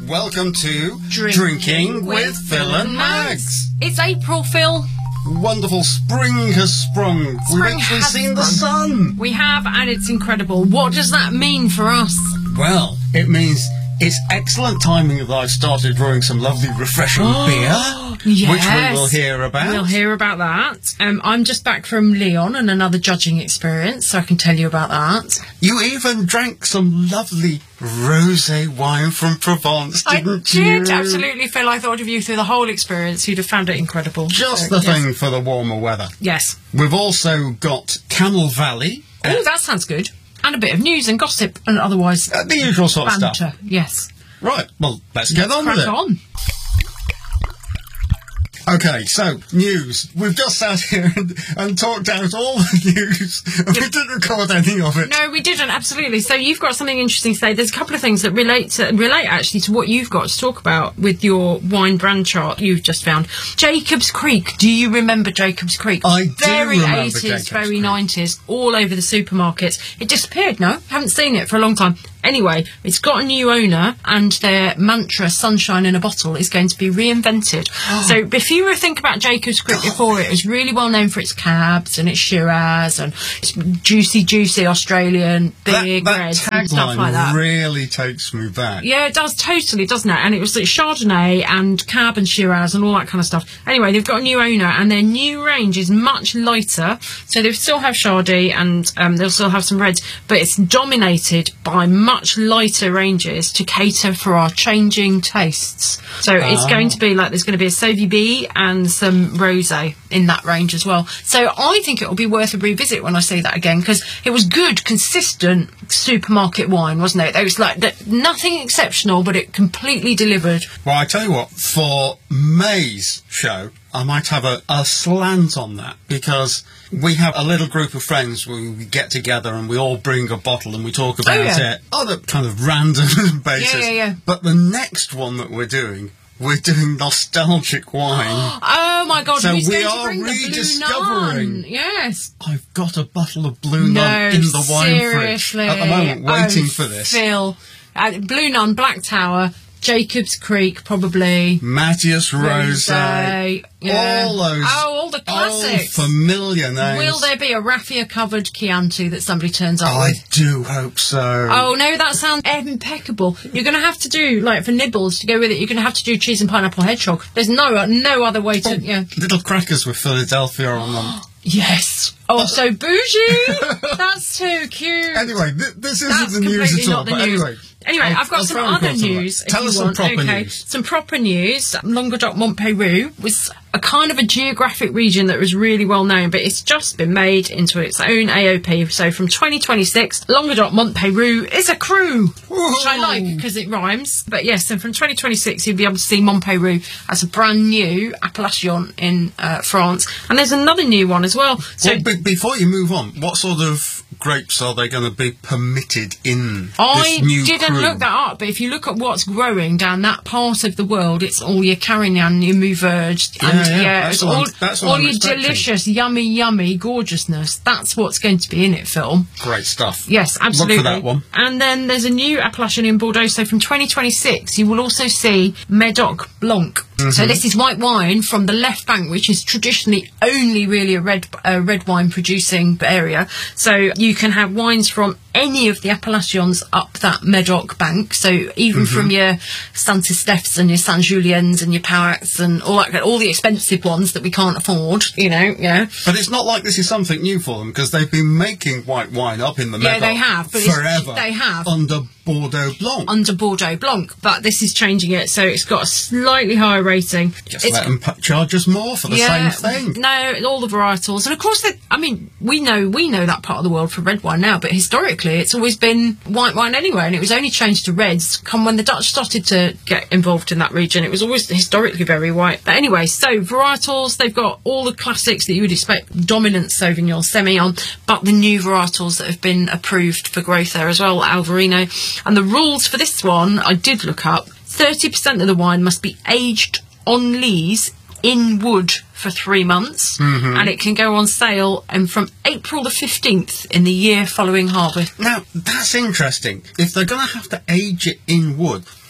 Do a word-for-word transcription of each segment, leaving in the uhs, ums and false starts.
Welcome to Drinking, Drinking with Phil and Mags. It's April, Phil. Wonderful spring has sprung. We've Spring actually has seen the sprung. sun. We have, and it's incredible. What does that mean for us? Well, it means it's excellent timing that I've started brewing some lovely refreshing beer, Yes. which we will hear about. We'll hear about that. Um, I'm just back from Lyon and another judging experience, so I can tell you about that. You even drank some lovely rosé wine from Provence, didn't I you? did, absolutely, Phil. I thought of you through the whole experience. You'd have found it incredible. Just So, the yes. thing for the warmer weather. Yes. We've also got Camel Valley. Oh, that sounds good. And a bit of news and gossip and otherwise Uh, the usual sort of banter. stuff. Yes. Right, well, let's get on with Crack it. on. Okay, so, news. We've just sat here and, and talked out all the news, and we didn't record any of it. No, we didn't, absolutely. So you've got something interesting to say. There's a couple of things that relate to, relate actually to what you've got to talk about with your wine brand chart you've just found. Jacob's Creek. Do you remember Jacob's Creek? I do Very remember eighties, Jacob's very Creek. nineties, all over the supermarkets. It disappeared, no? Haven't seen it for a long time. Anyway, it's got a new owner, and their mantra, sunshine in a bottle, is going to be reinvented. So if you were to think about Jacob's Creek before, it was really well known for its cabs and its Shiraz and its juicy, juicy Australian, big that that reds and stuff tagline like that. really takes me back. Yeah, it does, totally, doesn't it? And it was like Chardonnay and Cab and Shiraz and all that kind of stuff. Anyway, they've got a new owner, and their new range is much lighter. So they still have Chardonnay, and um, they'll still have some reds, but it's dominated by much lighter ranges to cater for our changing tastes. So it's Ah. going to be like, there's going to be a Sauvy B and some Rosé in that range as well. So I think it will be worth a revisit when I see that again, because it was good, consistent supermarket wine, wasn't it? It was like that, nothing exceptional, but it completely delivered. Well, I tell you what, for May's show, I might have a, a slant on that, because we have a little group of friends where we get together and we all bring a bottle and we talk about yeah. it on a kind of random basis. Yeah, yeah, yeah. But the next one that we're doing, we're doing nostalgic wine. Oh my God! So who's we going to are bring the Blue rediscovering. Nun? Yes. I've got a bottle of Blue No, Nun in the wine fridge seriously. at the moment, waiting Oh, for this. Phil, uh, Blue Nun, Black Tower, Jacob's Creek, probably. Matthias Rosé. Rosé, yeah. All those Oh, all the classics. old familiar names. Will there be a raffia-covered Chianti that somebody turns up I with? do hope so. Oh no, that sounds impeccable. You're going to have to do, like, for nibbles to go with it, you're going to have to do cheese and pineapple hedgehog. There's no no other way to, Oh, yeah. Little crackers with Philadelphia on them. Yes. Oh, so bougie. That's too cute. Anyway, th- this isn't That's the news completely at all. not the But news. anyway, Anyway, I'll- I've got I'll some throw it other across the line. news. if Tell you us some want. proper okay. news. Some proper news. Languedoc Montpellier was a kind of a geographic region that was really well known, but it's just been made into its own A O P. So from twenty twenty-six, Languedoc Montpellier is a crew, which I like because it rhymes. But yes, and from twenty twenty-six, you'll be able to see Montpellier as a brand new appellation in uh, France. And there's another new one as well. So well, be- before you move on, what sort of grapes are they going to be permitted in I this new didn't crew? look that up, but if you look at what's growing down that part of the world, it's all your Carignan, your Mourvedre, and Yeah, yeah, yeah, that's it's what all, I'm- that's what all I'm your expecting. delicious, yummy, yummy gorgeousness. That's what's going to be in it, Phil. Great stuff. Yes, absolutely. Look for that one. And then there's a new appellation in Bordeaux. So from twenty twenty-six, you will also see Medoc Blanc. Mm-hmm. So this is white wine from the left bank, which is traditionally only really a red uh, red wine producing area. So you can have wines from any of the appellations up that Medoc bank. So even Mm-hmm. from your Saint Estèphes and your Saint Julien's and your Pauacs and all that, all the expensive ones that we can't afford, you know, yeah. But it's not like this is something new for them, because they've been making white wine up in the Yeah, Medoc they have, but it's- forever. they have. under Bordeaux Blanc. Under Bordeaux Blanc, but this is changing it, so it's got a slightly higher rating. Just It's- let them p- charge us more for the yeah, same thing. No, all the varietals, and of course, they, I mean, we know we know that part of the world for red wine now, but historically, it's always been white wine anyway, and it was only changed to reds come when the Dutch started to get involved in that region. It was always historically very white. But anyway, so varietals, they've got all the classics that you would expect: dominant Sauvignon, Semillon, but the new varietals that have been approved for growth there as well, Alvarino. And the rules for this one, I did look up: thirty percent of the wine must be aged on lees in wood for three months, Mm-hmm. and it can go on sale and from April the fifteenth in the year following harvest. Now, that's interesting. If they're going to have to age it in wood,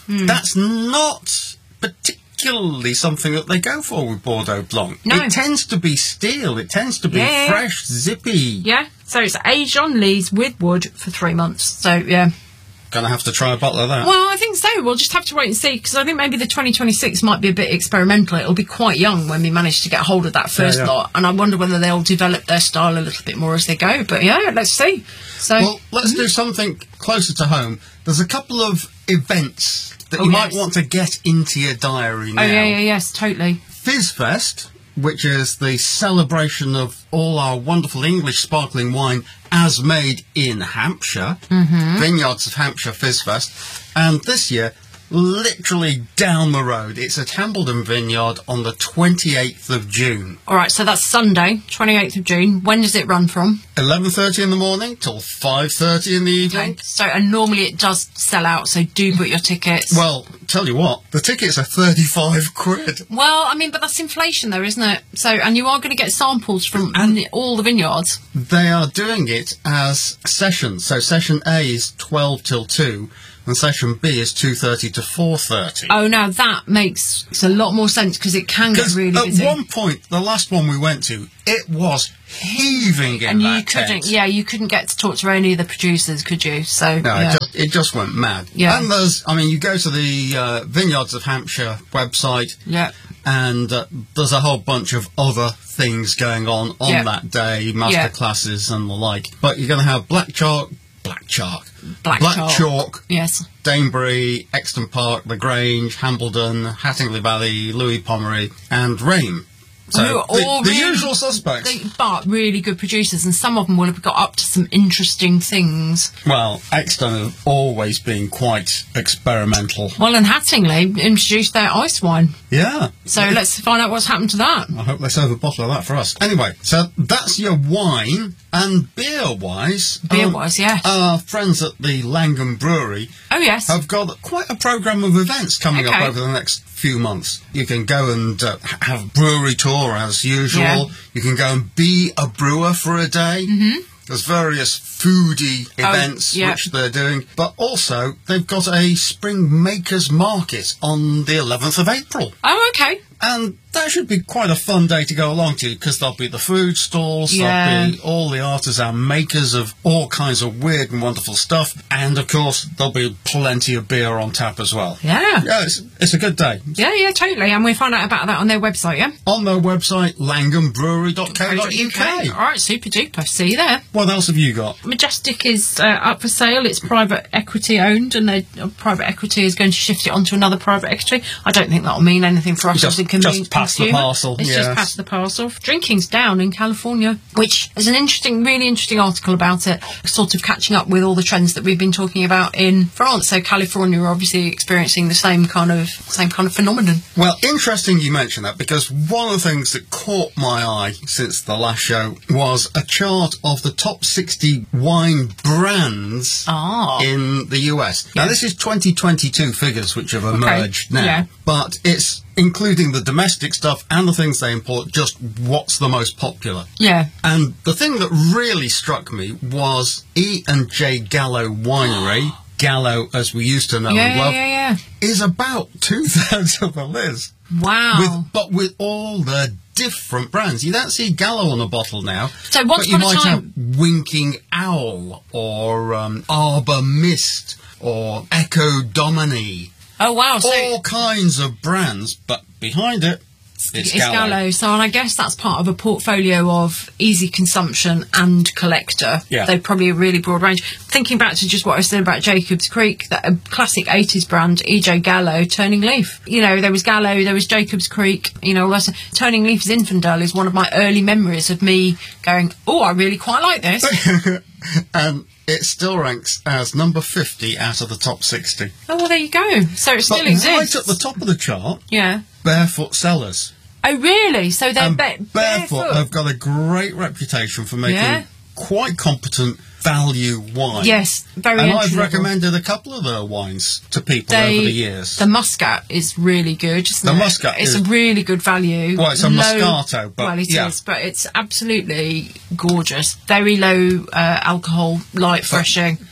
Mm. That's not particularly something that they go for with Bordeaux Blanc. No. It tends to be steel. It tends to be Yeah. fresh, zippy. Yeah, so it's aged on lees with wood for three months. So, yeah. Gonna have to try a bottle of that. Well, I think so. We'll just have to wait and see, because I think maybe the twenty twenty-six might be a bit experimental. It'll be quite young when we manage to get hold of that first Yeah, yeah. lot, and I wonder whether they'll develop their style a little bit more as they go. But yeah, let's see. So, Well, let's do something closer to home. There's a couple of events that Oh, you might yes. want to get into your diary now. oh yeah, yeah, yes, totally. Fizzfest, which is the celebration of all our wonderful English sparkling wine as made in Hampshire, Mm-hmm. Vineyards of Hampshire Fizzfest, and this year, literally down the road, it's at Hambledon Vineyard on the twenty-eighth of June. All right, so that's Sunday, twenty-eighth of June. When does it run from? eleven thirty in the morning till five thirty in the evening. Okay. So, and normally it does sell out, so do book your tickets. Well, tell you what, the tickets are thirty-five quid. Well, I mean, but that's inflation, though, isn't it? So, and you are going to get samples from And- all the vineyards. They are doing it as sessions. So session A is twelve till two, and session B is two thirty to four thirty. Oh, now that makes it's a lot more sense, because it can get Because really at busy. one point, the last one we went to, it was heaving in and you that couldn't, tent. yeah, you couldn't get to talk to any of the producers, could you? So, No, yeah. it, just, it just went mad. Yeah. And there's, I mean, you go to the uh, Vineyards of Hampshire website, yeah. and uh, there's a whole bunch of other things going on on Yeah. that day, master Yeah. classes and the like. But you're going to have Black Chalk, Black Chalk, Black, Black chalk. Chalk, Yes. Danebury, Exton Park, The Grange, Hambledon, Hattingley Valley, Louis Pomeroy, and Rame. So Who are the, all the really- usual suspects. They, but really good producers, and some of them will have got up to some interesting things. Well, Exton have always been quite experimental. Well, and Hattingley introduced their ice wine. Yeah. So let's find out what's happened to that. I hope they serve a bottle of that for us. Anyway, so that's your wine, and beer-wise... Beer-wise, yes. Our friends at the Langham Brewery Oh, yes. have got quite a programme of events coming Okay. up over the next few months. You can go and uh, ha- have a brewery tour as usual. Yeah. You can go and be a brewer for a day. Mm-hmm. There's various foodie events yeah. which they're doing, but also they've got a Spring Makers Market on the eleventh of April. Oh, okay. And that should be quite a fun day to go along to, because there'll be the food stalls, Yeah. there'll be all the artisan makers of all kinds of weird and wonderful stuff, and of course there'll be plenty of beer on tap as well. Yeah. Yeah, it's, it's a good day. Yeah, yeah, totally. And we find out about that on their website, yeah? On their website, langham brewery dot co dot U K. All right, super duper. See you there. What else have you got? Majestic is uh, up for sale. It's private equity owned, and they, uh, private equity is going to shift it onto another private equity. I don't think that'll mean anything for us Just- as a convenience just pass the consumer. parcel, It's yes. just pass the parcel. Drinking's down in California, which is an interesting, really interesting article about it, sort of catching up with all the trends that we've been talking about in France. So California are obviously experiencing the same kind of same kind of phenomenon. Well, interesting you mention that, because one of the things that caught my eye since the last show was a chart of the top sixty wine brands Ah. in the U S. Now, Yeah. this is twenty twenty-two figures which have emerged now, yeah. but it's including the domestic stuff and the things they import, just what's the most popular. Yeah. And the thing that really struck me was E and J Gallo Winery, Gallo as we used to know Yeah, and yeah, love, yeah, yeah. is about two-thirds of the list. Wow. With, but with all the different brands. You don't see Gallo on a bottle now. So once but you upon a might time- have Winking Owl or um, Arbor Mist or Echo Domini. Oh, wow. So All kinds of brands, but behind it, it's, it's Gallo. Gallo. So, and I guess that's part of a portfolio of easy consumption and collector. Yeah. They're probably a really broad range. Thinking back to just what I said about Jacob's Creek, that a classic eighties brand, E J Gallo, Turning Leaf. You know, there was Gallo, there was Jacob's Creek, you know, that's, Turning Leaf Zinfandel is one of my early memories of me going, oh, I really quite like this. And it still ranks as number fifty out of the top sixty. Oh, well, there you go. So it But still exists. right at the top of the chart, Yeah. Barefoot Cellars. Oh, really? So they're And ba- Barefoot barefoot. have got a great reputation for making Yeah. quite competent value wine. Yes, very And I've entry-level. recommended a couple of their wines to people They- over the years. The Muscat is really good. Isn't The it? Muscat It's is- a really good value. Well, it's a Moscato, but well, it is, yeah. but it's absolutely gorgeous. Very low uh, alcohol, light, refreshing.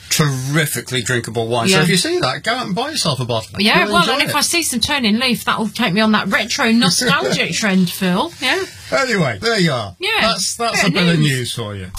terrifically drinkable wine. Yeah. So if you see that, go out and buy yourself a bottle. Yeah, You'll well, enjoy and if it. I see some turning leaf, that'll take me on that retro nostalgic trend, Phil. Yeah. Anyway, there you are. Yeah, That's, that's bit a of bit of news. news for you.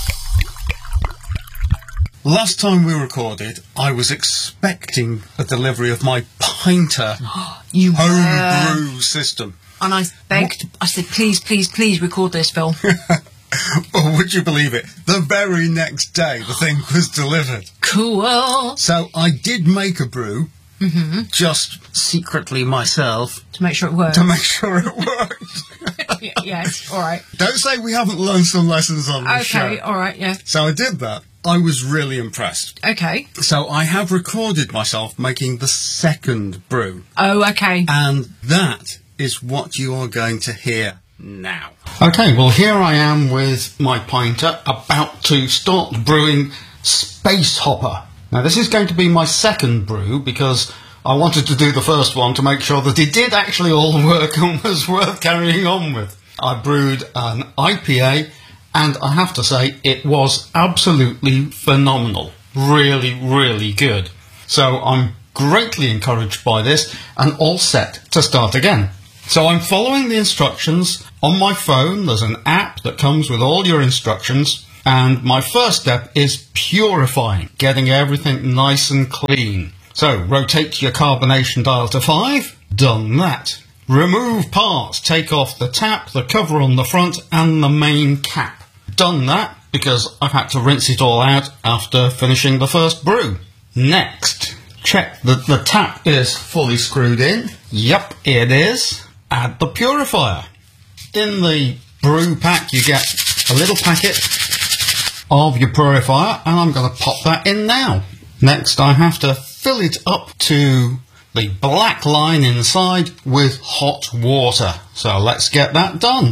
Last time we recorded, I was expecting a delivery of my Pinter You were. homebrew system. And I begged, I said, please, please, please record this, Phil. Or would you believe it? The very next day, the thing was delivered. Cool. So I did make a brew, Mm-hmm. just secretly myself, To make sure it works. to make sure it worked. Yes, all right. Don't say we haven't learned some lessons on this Okay, show. all right, yeah. So I did that. I was really impressed. Okay. So I have recorded myself making the second brew. Oh, okay. And that is what you are going to hear now. Okay, well here I am with my Pinter about to start brewing Space Hopper. Now this is going to be my second brew because I wanted to do the first one to make sure that it did actually all work and was worth carrying on with. I brewed an I P A and I have to say it was absolutely phenomenal. Really, really good. So I'm greatly encouraged by this and all set to start again. So I'm following the instructions on my phone. There's an app that comes with all your instructions. And my first step is purifying, getting everything nice and clean. So rotate your carbonation dial to five. Done that. Remove parts. Take off the tap, the cover on the front and the main cap. Done that because I've had to rinse it all out after finishing the first brew. Next, check that the tap is fully screwed in. Yep, it is. Add the purifier. In the brew pack you get a little packet of your purifier and I'm going to pop that in now. Next I have to fill it up to the black line inside with hot water. So let's get that done.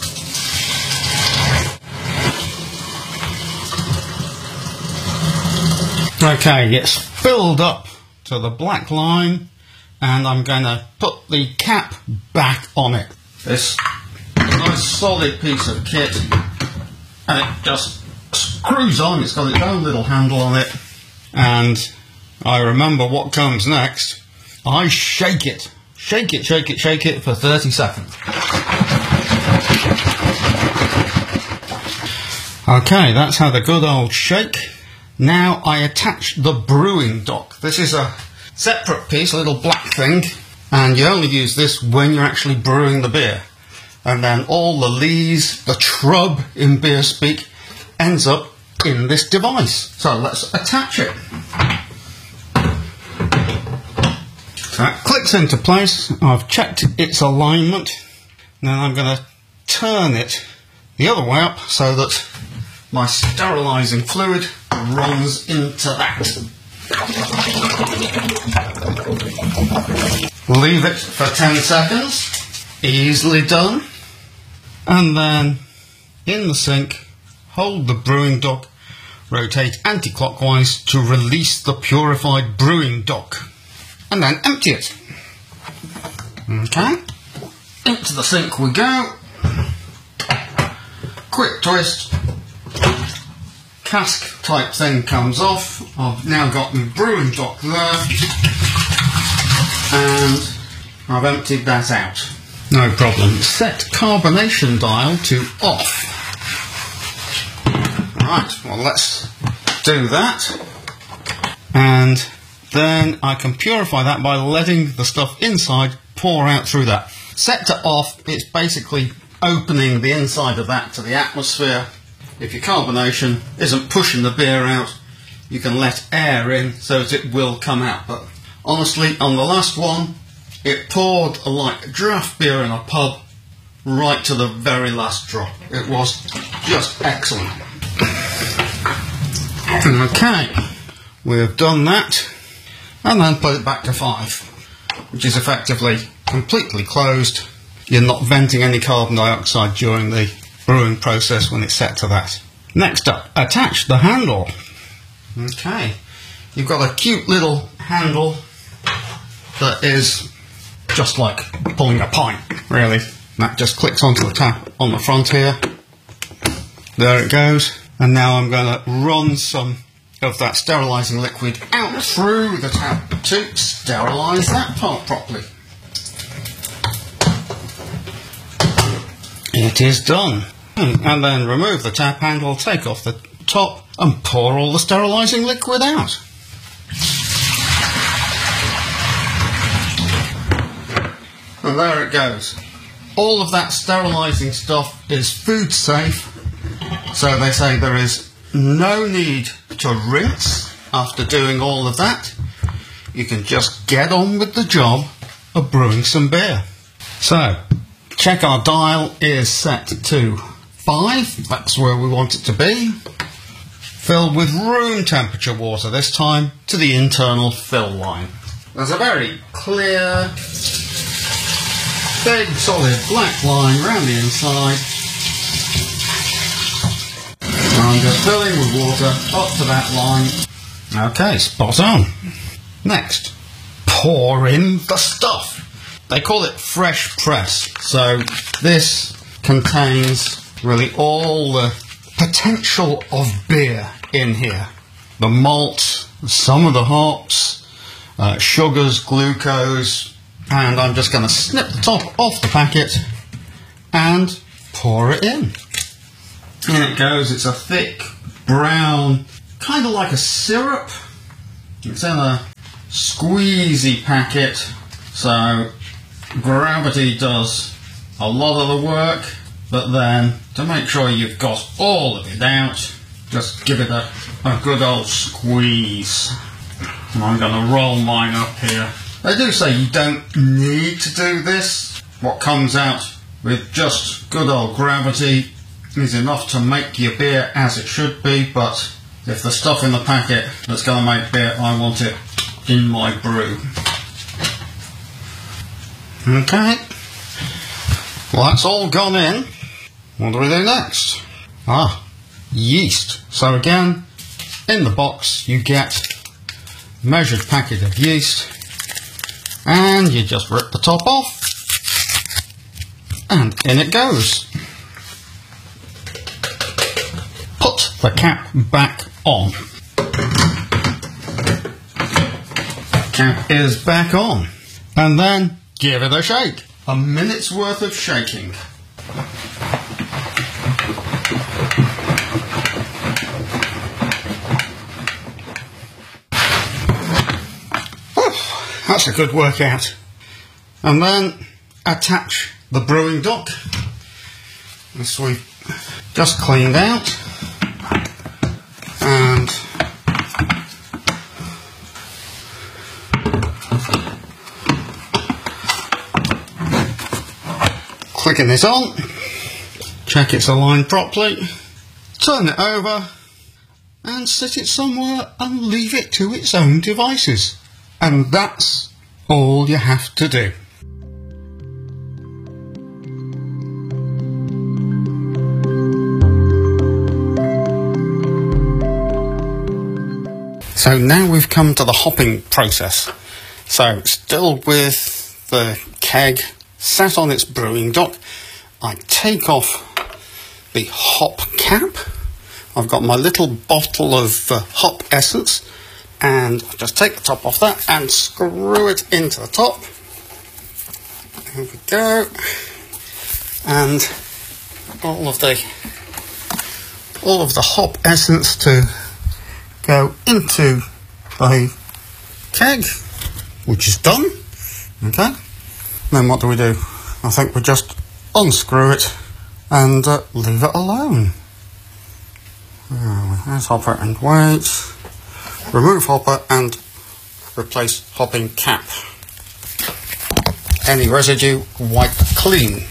Okay, it's filled up to the black line and I'm going to put the cap back on it. This nice solid piece of kit and it just screws on. It's got its own little handle on it and I remember what comes next. I shake it. Shake it, shake it, shake it for thirty seconds. Okay, that's had a good old shake. Now I attach the brewing dock. This is a separate piece, a little black thing, and you only use this when you're actually brewing the beer. And then all the lees, the trub in beer speak, ends up in this device. So let's attach it. So that clicks into place. I've checked its alignment. Then I'm going to turn it the other way up so that my sterilising fluid runs into that. Leave it for ten seconds. Easily done. And then in the sink, hold the brewing dock, rotate anti-clockwise to release the purified brewing dock. And then empty it. Okay. Into the sink we go. Quick twist. Cask type thing comes off. I've now got my brewing dock there. And I've emptied that out. No problem. Set carbonation dial to off. Right, well let's do that. And then I can purify that by letting the stuff inside pour out through that. Set to off, it's basically opening the inside of that to the atmosphere. If your carbonation isn't pushing the beer out, you can let air in so that it will come out. But honestly, on the last one, it poured like draft beer in a pub right to the very last drop. It was just excellent. Okay, we've done that. And then put it back to five, which is effectively completely closed. You're not venting any carbon dioxide during the brewing process when it's set to that. Next up, attach the handle. Okay, you've got a cute little handle that is just like pulling a pint, really. That just clicks onto the tap on the front here. There it goes. And now I'm going to run some of that sterilising liquid out through the tap to sterilise that part properly. It is done. And then remove the tap handle, take off the top and pour all the sterilising liquid out. And there it goes. All of that sterilising stuff is food safe, so they say there is no need to rinse after doing all of that. You can just get on with the job of brewing some beer. So, check our dial is set to five, that's where we want it to be. Filled with room temperature water, this time to the internal fill line. There's a very clear, big solid black line around the inside. I'm just filling with water up to that line. Okay, spot on. Next, pour in the stuff. They call it fresh press, so this contains really all the potential of beer in here. The malt, some of the hops, uh, sugars, glucose, and I'm just going to snip the top off the packet and pour it in. In it goes. It's a thick, brown, kind of like a syrup. It's in a squeezy packet, so gravity does a lot of the work, but then to make sure you've got all of it out, just give it a, a good old squeeze. And I'm going to roll mine up here. They do say you don't need to do this. What comes out with just good old gravity is enough to make your beer as it should be, but if the stuff in the packet that's going to make beer, I want it in my brew. Okay. Well, that's all gone in. What do we do next? Ah, yeast. So again, in the box you get a measured packet of yeast, and you just rip the top off, and in it goes. Put the cap back on. Cap is back on, and then give it a shake. A minute's worth of shaking. That's a good workout. And then attach the brewing dock. This we've just cleaned out. And clicking this on, check it's aligned properly, turn it over and sit it somewhere and leave it to its own devices. And that's all you have to do. So now we've come to the hopping process. So still with the keg sat on its brewing dock, I take off the hop cap. I've got my little bottle of uh, hop essence, and I just take the top off that and screw it into the top. There we go. And all of the all of the hop essence to go into the keg, which is done. Okay. Then what do we do? I think we just unscrew it and uh, leave it alone. Uh, there's hopper and weight. Remove hopper and replace hopping cap. Any residue, wipe clean.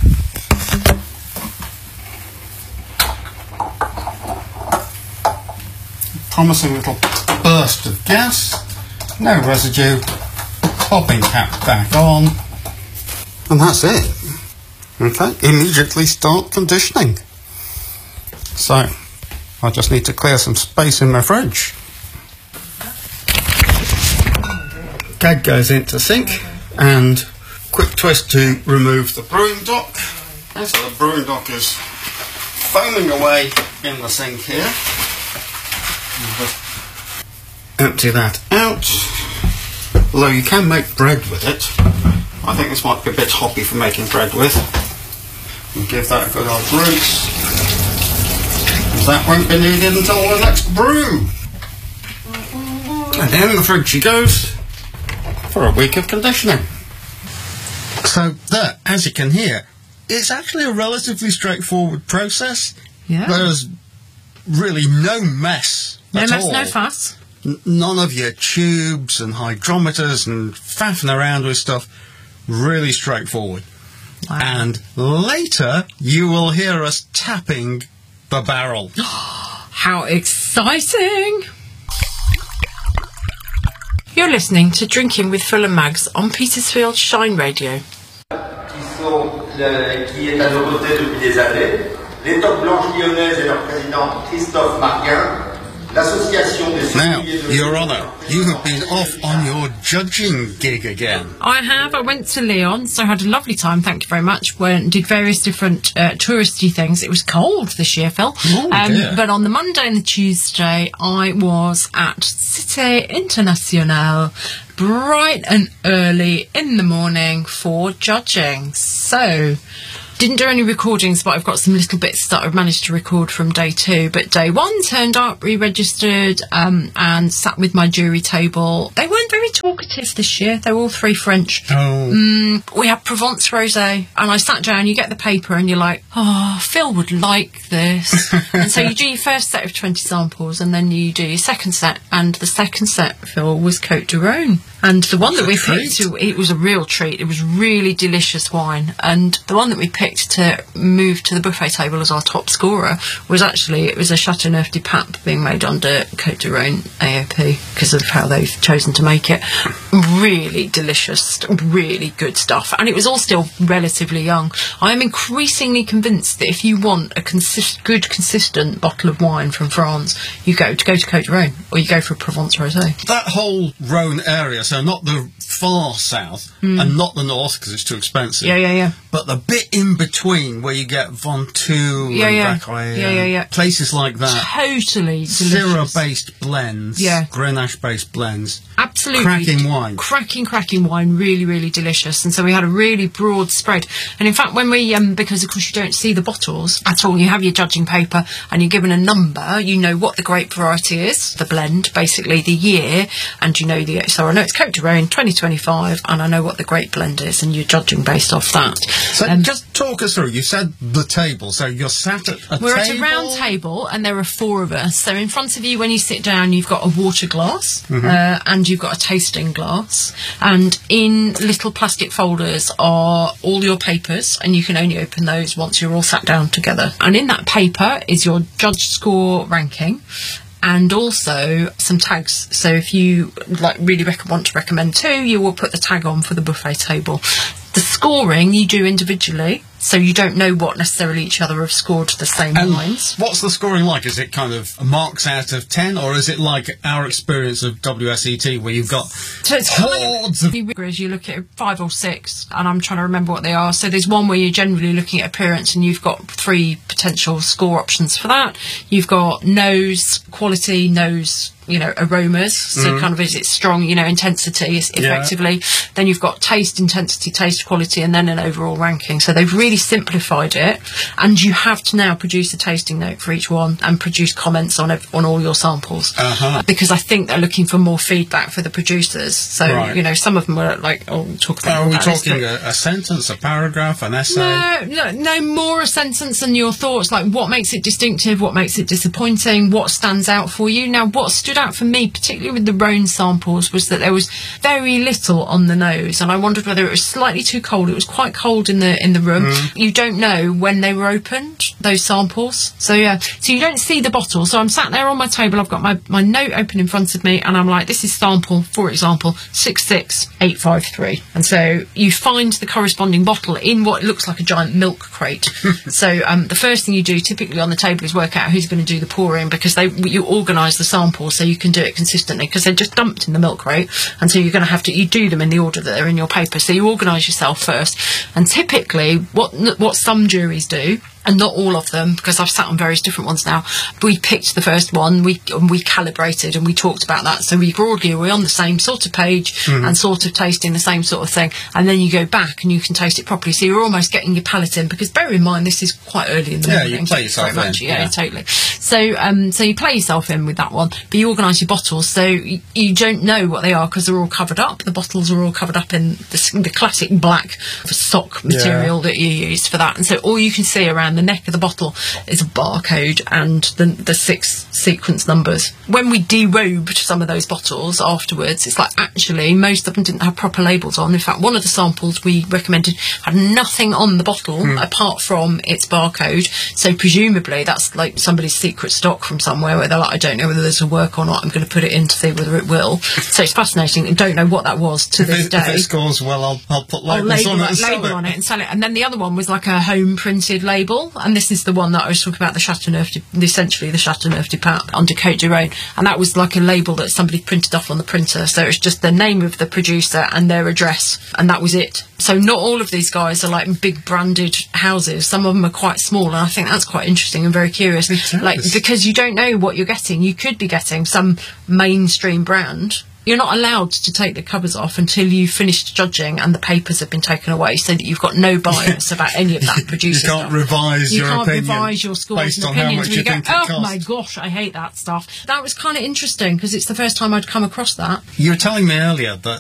Promising little burst of gas. No residue. Hopping cap back on. And that's it. Okay, immediately start conditioning. So, I just need to clear some space in my fridge. Keg goes into sink, and quick twist to remove the brewing dock. And so the brewing dock is foaming away in the sink here. And just empty that out. Although you can make bread with it. I think this might be a bit hoppy for making bread with. And give that a good old rinse. That won't be needed until the next brew. And then the fridge she goes for a week of conditioning. So there, as you can hear, it's actually a relatively straightforward process. Yeah. There's really no mess No at mess, all. no fuss. N- none of your tubes and hydrometers and faffing around with stuff. Really straightforward. Wow. And later you will hear us tapping the barrel. How exciting! You're listening to Drinking with Phil and Mags on Petersfield Shine Radio. Qui, sont le, qui est à nos côtés depuis des années, les Toques Blanches Lyonnaises et leur président Christophe Marquin, l'association des Now, sommeliers de Your Honour, you have been off on your judging gig again. I have. I went to Lyon, so I had a lovely time, thank you very much. Went and did various different uh, touristy things. It was cold this year, Phil. Oh, um, dear. but on the Monday and the Tuesday, I was at Cité Internationale, bright and early in the morning for judging. So, didn't do any recordings, but I've got some little bits that I've managed to record from day two. But day one, turned up, re-registered, um, and sat with my jury table. They weren't very talkative this year. They were all three French. Oh. Mm, we had Provence Rosé, and I sat down, you get the paper, and you're like, oh, Phil would like this. And so you do your first set of twenty samples, and then you do your second set, and the second set, Phil, was Côte du Rhône. And the one that we picked, it was a real treat. It was really delicious wine. And the one that we picked to move to the buffet table as our top scorer was actually, it was a Châteauneuf du Pape being made under Côte du Rhône A O P because of how they've chosen to make it. Really delicious, really good stuff. And it was all still relatively young. I am increasingly convinced that if you want a consist- good, consistent bottle of wine from France, you go to go to Côte du Rhône or you go for a Provence Rosé. That whole Rhône area, so not the far south and not the north because it's too expensive. Yeah, yeah, yeah. But the bit in between where you get Ventoux Yeah, and yeah. Vacqueray, Yeah, yeah, yeah. places like that. Totally delicious. Syrah-based blends, Yeah. Grenache-based blends. Absolutely. Cracking wine. Cracking, cracking wine. Really, really delicious. And so we had a really broad spread. And in fact, when we, um, because of course you don't see the bottles at all, you have your judging paper and you're given a number, you know what the grape variety is, the blend, basically the year, and you know the, so I know it's Côte du Rhône twenty twenty-five and I know what the grape blend is and you're judging based off that. So Um, just talk us through. You said the table, so you're sat at a We're table. at a round table and there are four of us. So in front of you, when you sit down, you've got a water glass uh, and you've got a tasting glass. And in little plastic folders are all your papers, and you can only open those once you're all sat down together. And in that paper is your judge score ranking. And also some tags. So if you like really rec- want to recommend two, you will put the tag on for the buffet table. The scoring you do individually, so you don't know what necessarily each other have scored the same And wines. what's the scoring like? Is it kind of marks out of ten, or is it like our experience of W S E T where you've got So it's hordes of... kind of as you look at five or six, and I'm trying to remember what they are. So there's one where you're generally looking at appearance, and you've got three potential score options for that. You've got nose quality, nose, you know, aromas. So kind of is it strong, you know, intensity is effectively. Then you've got taste, intensity, taste quality, and then an overall ranking. So they've really simplified it, and you have to now produce a tasting note for each one and produce comments on ev- on all your samples. Uh-huh. Because I think they're looking for more feedback for the producers. So, Right. you know, some of them were like, oh, we'll talk about Are all we that talking later. a, a sentence, a paragraph, an essay? No, no, no more a sentence than your thoughts, like what makes it distinctive, what makes it disappointing, what stands out for you. Now, what stood out for me, particularly with the Rhône samples, was that there was very little on the nose, and I wondered whether it was slightly too cold. It was quite cold in the in the room. Mm. You don't know when they were opened, those samples. So yeah, so you don't see the bottle. So I'm sat there on my table, I've got my, my note open in front of me, and I'm like, this is sample, for example, six six eight five three. And so you find the corresponding bottle in what looks like a giant milk crate. So um, the first thing you do typically on the table is work out who's going to do the pouring, because they you organise the samples so you can do it consistently, because they're just dumped in the milk crate, and so you're going to have to you do them in the order that they're in your paper. So you organise yourself first, and typically what what some juries do and not all of them, because I've sat on various different ones now. We picked the first one, we we calibrated, and we talked about that. So we broadly were on the same sort of page mm. and sort of tasting the same sort of thing. And then you go back and you can taste it properly. So you're almost getting your palate in, because bear in mind this is quite early in the yeah, morning. Yeah, you play yourself in. Much, yeah, yeah, totally. So um, so you play yourself in with that one, but you organise your bottles so you, you don't know what they are because they're all covered up. The bottles are all covered up in the, the classic black sock material yeah. that you use for that. And so all you can see around the neck of the bottle is a barcode and the, the six sequence numbers. When we derobed some of those bottles afterwards, it's like actually most of them didn't have proper labels on. In fact, one of the samples we recommended had nothing on the bottle mm. apart from its barcode. So presumably that's like somebody's secret stock from somewhere where they're like, I don't know whether this will work or not. I'm going to put it in to see whether it will. So it's fascinating. I don't know what that was to if this it, day. If it scores well, I'll, I'll put labels I'll label, on it and label sell it. on it and sell it. And then the other one was like a home printed label, and this is the one that I was talking about, the Chateauneuf, de, essentially the Chateauneuf du Pape under Côte du Rhône, and that was like a label that somebody printed off on the printer. So it's just the name of the producer and their address, and that was it. So not all of these guys are like big branded houses. Some of them are quite small, and I think that's quite interesting and very curious. Like, because you don't know what you're getting. You could be getting some mainstream brand. You're not allowed to take the covers off until you've finished judging and the papers have been taken away, so that you've got no bias about any of that producer You can't stuff. revise you your can't opinion revise your scores based and on how opinions. much You you go, think it oh costs. my gosh, I hate that stuff. That was kind of interesting because it's the first time I'd come across that. You were telling me earlier that